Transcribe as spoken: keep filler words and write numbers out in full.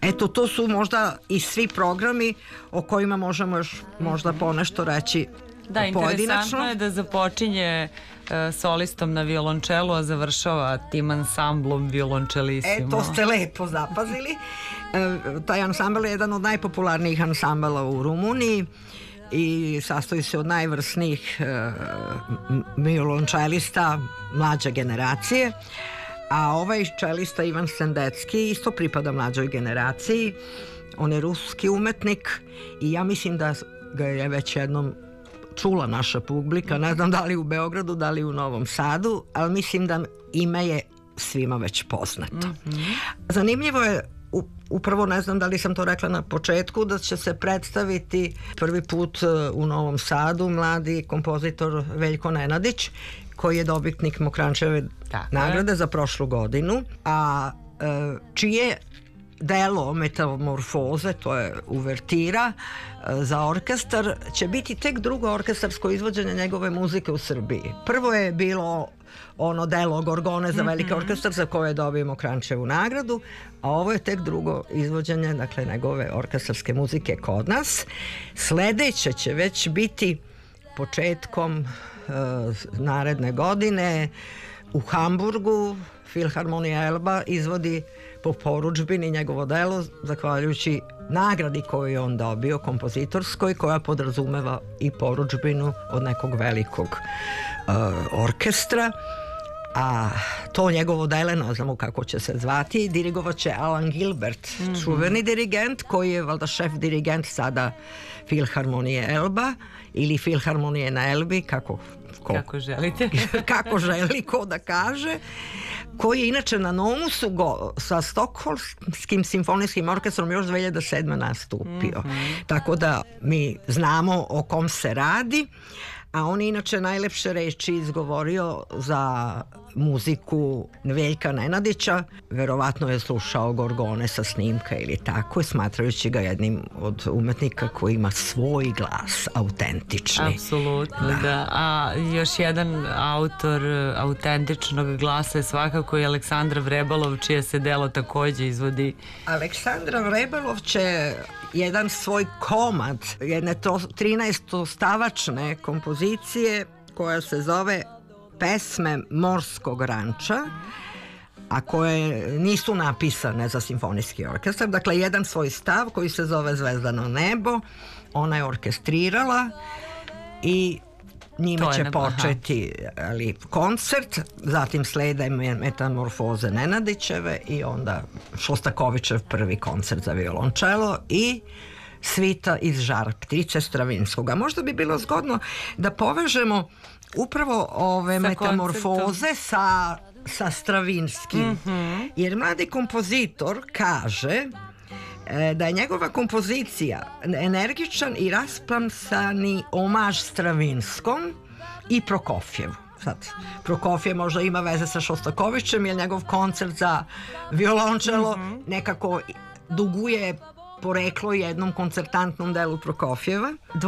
Eto, to su možda i svi programi o kojima možemo još možda ponešto reći da, pojedinačno. Interesantno je da započinje uh, solistom na violončelu, a završava tim ansamblom violončelisimo. E, to ste lepo zapazili. E, taj ansambl je jedan od najpopularnijih ansambala u Rumuniji i sastoji se od najvrsnijih e, violončelista mlađe generacije, a ovaj čelista Ivan Sendecki isto pripada mlađoj generaciji. On je ruski umetnik i ja mislim da ga je već jednom čula naša publika, ne znam da li u Beogradu, da li u Novom Sadu, ali mislim da ime je svima već poznato. Mm-hmm. Zanimljivo je, upravo ne znam da li sam to rekla na početku, da će se predstaviti prvi put u Novom Sadu mladi kompozitor Veljko Nenadić, koji je dobitnik Mokranjčeve nagrade za prošlu godinu, a e, čije delo Metamorfoze, to je uvertira e, za orkestar, će biti tek drugo orkestarsko izvođenje njegove muzike u Srbiji. Prvo je bilo ono delo Gorgone za veliki mm-hmm. orkestar za koje je dobio Mokranjčevu nagradu, a ovo je tek drugo izvođenje, dakle, njegove orkestarske muzike kod nas. Sledeće će već biti početkom e, naredne godine u Hamburgu. Filharmonija Elba izvodi po porudžbini njegovo delo, zahvaljujući nagradi koju je on dobio, kompozitorskoj, koja podrazumeva i porudžbinu od nekog velikog uh, orkestra. A to njegovo delo, ne znamo kako će se zvati, dirigovat će Alan Gilbert, mm-hmm. čuveni dirigent, koji je valjda šef dirigent sada Filharmonije Elba ili Filharmonije na Elbi, kako ko, kako želite kako želi ko da kaže, koji je inače na Nomusu go, sa Stokholmskim simfonijskim orkestrom još dve hiljade sedme nastupio. Mm-hmm. Tako da mi znamo o kom se radi, a on je inače najlepše reči izgovorio za muziku Veljka Nenadića. Verovatno je slušao Gorgone sa snimka ili tako, smatrajući ga jednim od umetnika koji ima svoj glas, autentični. Apsolutno, da. da. A još jedan autor autentičnog glasa je svakako i Aleksandra Vrebalov, čije se delo takođe izvodi. Aleksandra Vrebalov će jedan svoj komad, jedne trinaestostavačne kompozicije koja se zove Pesme Morskog ranča, a koje nisu napisane za simfonijski orkestar. Dakle, jedan svoj stav koji se zove Zvezdano nebo, ona je orkestrirala i njime će početi ali, koncert, zatim slede Metamorfoze Nenadićeve i onda Šostakovićev prvi koncert za violončelo i svita iz Žar ptice Stravinskog. A možda bi bilo zgodno da povežemo upravo ove sa Metamorfoze sa, sa Stravinskim. Mm-hmm. Jer mladi kompozitor kaže e, da je njegova kompozicija energičan i rasplamsani omaž Stravinskom i Prokofjevu. Sad, Prokofjev možda ima veze sa Šostakovićem, jer njegov koncert za violončelo mm-hmm. nekako duguje poreklo jednom koncertantnom delu Prokofjeva.